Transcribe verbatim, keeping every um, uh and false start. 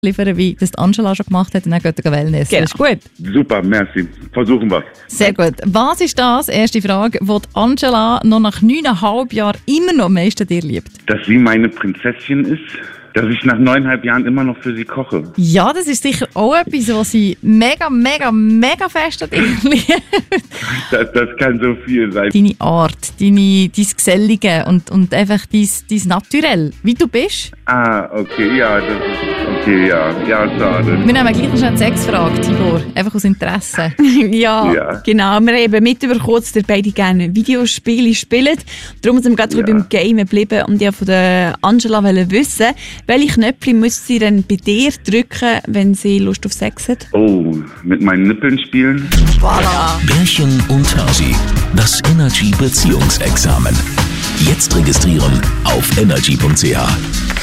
liefern, wie das Angela schon gemacht hat, und dann geht er Wellness. Genau. Das ist gut. Super, merci. Versuchen wir. Sehr gut. Was ist das, erste Frage, wo die Angela noch nach neuneinhalb Jahren immer noch am meisten dir liebt? Dass sie meine Prinzessin ist, dass ich nach neuneinhalb Jahren immer noch für sie koche. Ja, das ist sicher auch etwas, was sie mega, mega, mega fest an dir liebt. Das, das kann so viel sein. Deine Art, deine, dein Gesellige und, und einfach dein, dein Naturell, wie du bist. Ah, okay, ja, das ist, okay, ja, ja, schade. Wir nehmen gleich noch schnell eine Sexfrage, Tibor, einfach aus Interesse. ja, Ja. genau. Wir haben eben mitbekommen, dass ihr beide gerne Videospiele spielt. Darum sind wir gerade Ja. beim Game geblieben und ich von der Angela wollte wissen, welche Knöpfe muss sie denn bei dir drücken, wenn sie Lust auf Sex hat? Oh, mit meinen Nippeln spielen? Voilà. Bärchen und Hasi. Das Energy Beziehungsexamen. Jetzt registrieren auf energy punkt c h.